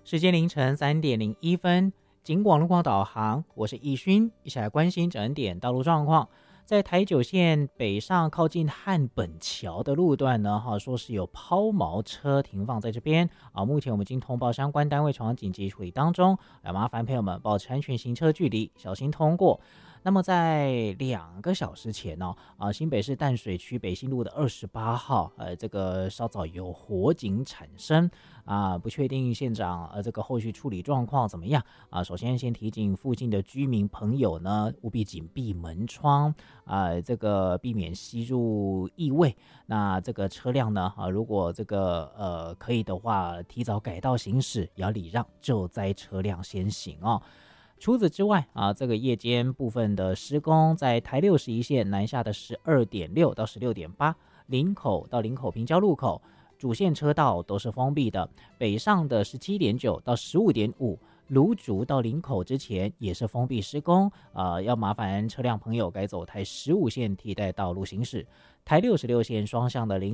时间凌晨3:01，警广路况导航，我是易勋，一起来关心整点道路状况。在台九线北上靠近汉本桥的路段呢，说是有抛锚车停放在这边啊。目前我们已经通报相关单位前往紧急处理当中，麻烦朋友们保持安全行车距离，小心通过。那么在2个小时前呢，新北市淡水区北新路的28号，这个稍早有火警产生啊，不确定现场这个后续处理状况怎么样啊？首先先提醒附近的居民朋友呢，务必紧闭门窗这个避免吸入异味。那这个车辆呢如果这个可以的话，提早改道行驶，也要礼让救灾车辆先行哦。除此之外这个夜间部分的施工，在台61线南下的12.6到16.8，林口到林口平交路口主线车道都是封闭的，北上的17.9到15.5，芦竹到林口之前也是封闭施工，要麻烦车辆朋友改走台15线替代道路行驶。台66线双向的